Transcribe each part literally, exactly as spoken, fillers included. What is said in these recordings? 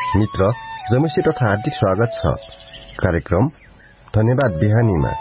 मित्र जमेसी तथा हार्दिक स्वागत छ कार्यक्रम धन्यवाद बिहानीमा।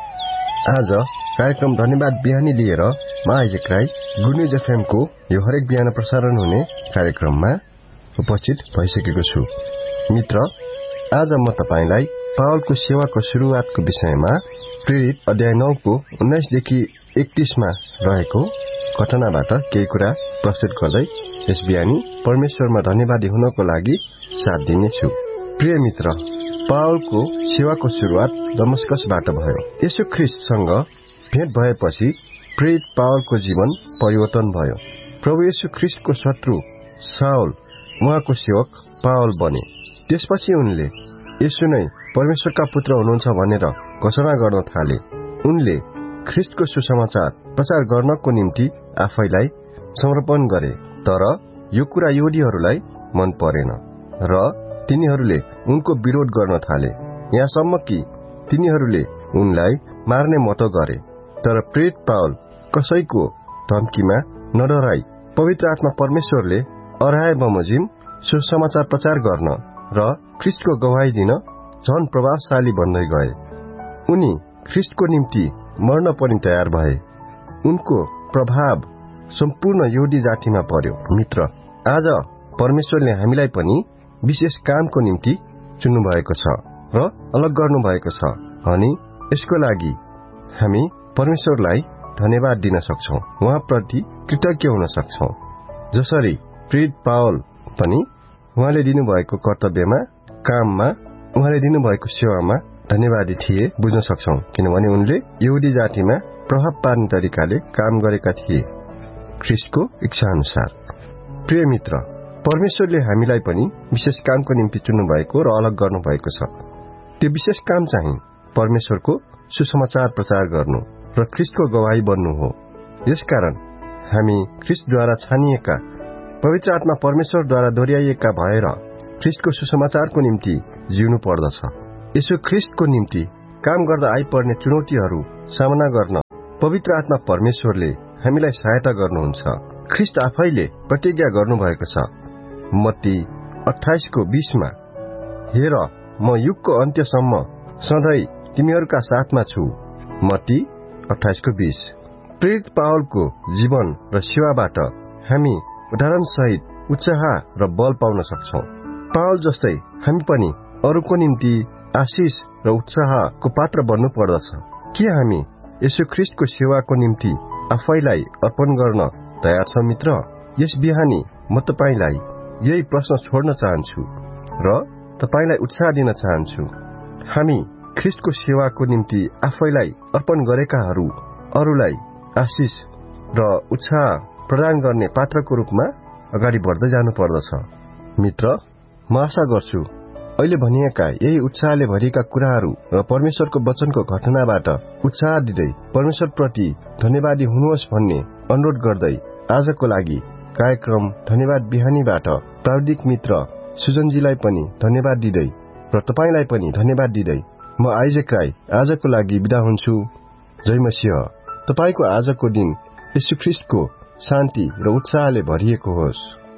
आज कार्यक्रम धन्यवाद बिहानी लिएर म Isaac Rai good news FM को यो हरेक बिहान प्रसारण हुने कार्यक्रममा उपस्थित भइसकेको छु। मित्र आज म तपाईलाई पावलको सेवाको सुरुवातको विषयमा प्रेरित अध्याय नौ को उन्नाइस देखि एकतीस मा रहेको घटनाबाट केही कुरा प्रस्तुत गर्दै यस बिहानी परमेश्वरमा धन्यवादी हुनको लागि साथ दिनेछु। प्रिय मित्र, पावलको सेवाको सुरुवात दमस्कसबाट भयो। येशू ख्रीष्टसँग भेट भएपछि प्रेरित पावलको जीवन परिवर्तन भयो। प्रभु येशू ख्रीष्टको शत्रु साउल उहाँको सेवक पावल बने। त्यसपछि उनले येशू नै परमेश्वरका पुत्र हुनुहुन्छ भनेर घोषणा गर्न थाले। उनले ख्रीष्टको सुसमाचार प्रचार गर्नको निम्ति आफैलाई समर्पण गरे। तर यो कुरा यहुदीहरूलाई मन परेन र तिनीहरूले उनको विरोध गर्न थाले, यहाँसम्म कि तिनीहरूले उनलाई मार्ने मतो गरे। तर प्रेरित पावल कसैको धम्कीमा नडराई पवित्र आत्मा परमेश्वरले अराए बमोजिम सुसमाचार प्रचार गर्न र ख्रीष्टको गवाही दिन झन प्रभावशाली बन्दै गए। उनी ख्रीष्टको निम्ति मर्न पनि तयार भए। उनको प्रभाव सम्पूर्ण यहुदी जातिमा पर्यो। मित्र, आज परमेश्वरले हामीलाई पनि विशेष कामको निम्ति चुन्नु भएको छ र अलग गर्नु भएको छ अनि यसको लागि हामी परमेश्वरलाई धन्यवाद दिन सक्छौं, उहाँप्रति कृतज्ञ हुन सक्छौं। जसरी प्रेरित पावल पनि उहाँले दिनुभएको कर्तव्यमा, काममा, उहाँले दिनुभएको सेवामा धन्यवादी थिए बुझ्न सक्छौं, किनभने उनले यहुदी जातिमा प्रभाव पार्ने तरिकाले काम गरेका थिए ख्रीष्टको इच्छा अनुसार। प्रिय मित्र, परमेश्वरले हामीलाई पनि विशेष कामको निम्ति चुन्नु भएको र अलग गर्नु भएको छ। त्यो विशेष काम चाहिँ परमेश्वरको सुसमाचार प्रचार गर्नु र ख्रीष्टको गवाही बन्नु हो। यसकारण हामी ख्रीष्टद्वारा छानिएका, पवित्र आत्मा परमेश्वरद्वारा दोहोर्याइएका भएर ख्रीष्टको सुसमाचारको निम्ति जिउनु पर्दछ। येशू ख्रीष्टको निम्ति काम गर्दा आइपर्ने चुनौतीहरू सामना गर्न पवित्र आत्मा परमेश्वरले हामीलाई सहायता गर्नुहुन्छ। ख्रीष्ट आफैले प्रतिज्ञा गर्नुभएको छ मत्ती अट्ठाइस को बीस मा, हेर म युगको अन्त्यसम्म सधैँ तिमीहरूका साथमा छु। मत्ती अट्ठाइस को बीस। प्रेरित पावलको जीवन र सेवाबाट हामी उदाहरणसहित उत्साह र बल पाउन सक्छौं। पावल जस्तै हामी पनि अरूको निम्ति आशिष र उत्साहको पात्र बन्नु पर्दछ। के हामी येशू ख्रीष्टको सेवाको निम्ति आफैलाई अर्पण गर्न तयार छौं? मित्र, यस बिहानी म तपाईलाई यही प्रश्न छोड्न चाहन्छु र तपाईलाई उत्साह दिन चाहन्छु। हामी ख्रीष्टको सेवाको निम्ति आफैलाई अर्पण गरेकाहरू अरूलाई आशिष र उत्साह प्रदान गर्ने पात्रको रूपमा अगाडि बढ्दै जानु पर्दछ। मित्र, म आशा गर्छु अहिले भनिएका यही उत्साहले भरिएका कुराहरू र परमेश्वरको वचनको घटनाबाट उत्साह दिँदै परमेश्वरप्रति धन्यवादी हुनुहोस् भन्ने अनुरोध गर्दै आजको लागि कार्यक्रम धन्यवाद बिहानीबाट प्राविधिक मित्र सुजनजीलाई पनि धन्यवाद दिँदै र तपाईलाई पनि धन्यवाद दिँदै म आइजेक राई आजको लागि बिदा हुन्छु। जय मसीह। तपाईको आजको दिन येशू ख्रीष्टको शान्ति र उत्साहले भरिएको होस्।